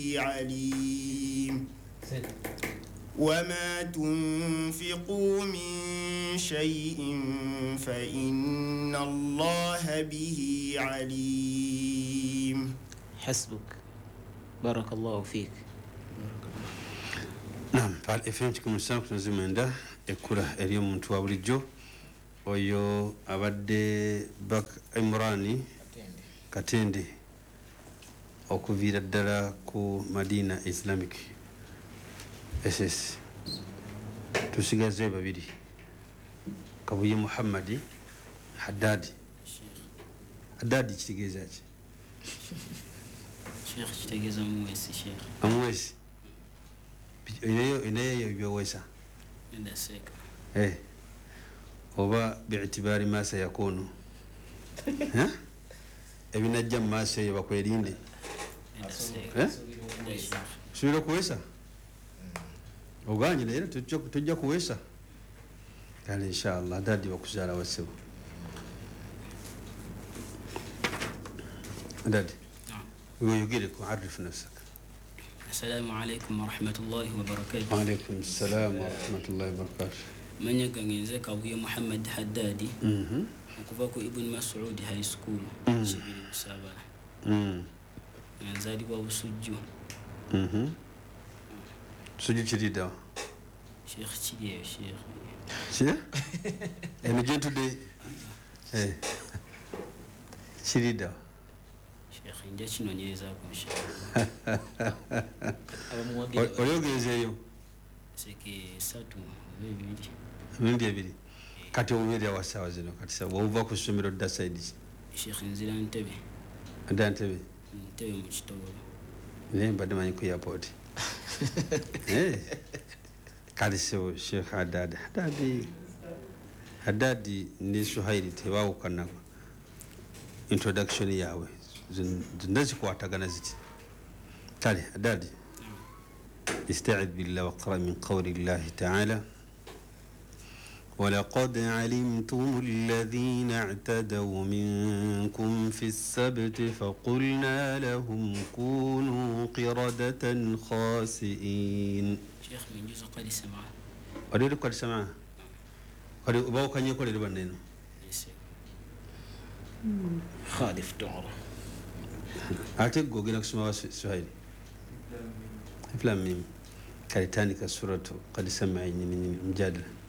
عليم وما تنفقوا من شيء فإن الله به عليم. حسبك بارك الله فيك. نعم فالإفهمتكم السلام كنزم عنده ekula eri omuntu wa bulijjo oyo abadde bak Imrani Katende okuviira ddala ku Madina Islamic SS. Tusigaze babiri Kabuye Muhammadi Haddadi. Haddadi kitegeeza ki? Sheikh kitegeeza mwesi Sheikh. Amwesi. Inayo byowesa. Ndaseka. Oba bi'itibari ma sayakunu. Ebinajja mu maaso eyo bakwerinde. Subira kuwesa oganye naye tujja kuwesa kale inshallah dadi bakuzaala wasebo dadi ويجيلك وعرف نفسك. السلام عليكم ورحمة الله وبركاته. وعليكم السلام ورحمة الله وبركاته. من يقنينزا كابويا محمد حدادي وكفاكو ابن مسعود هاي سكول سبيل المسابقة نزادي بابو سجو سجو شديدا شيخ شديد شيخ شيخ أنا جيت today شديدا شيخ إنجا شنو نيزاكم شيخ olyogezeeyo seke satu bibiri mindi ebiri kati obeera wasaawa zino kati sa wova ku ssomero dda saidi Sheikh nzira Ntebe dda Ntebe mu Kitoro naye mbadde manyi ku airport kati so Sheikh Haddadi ne Suhaili tebaawukana introduction yaabwe zonna zikwatagana ziti kale Haddadi استعذ بالله واقرأ من قول الله تعالى ولقد علمتم الذين اعتدوا منكم في السبت فقلنا لهم كونوا قردة خاسئين. شيخ من جزء قد سمع قد سمع قد أباو كان يقول لبنانه خالف دعوة أعتقد قلنا سمع سهيل فلان ميم كالتاني كسورة قد سمع مجادلة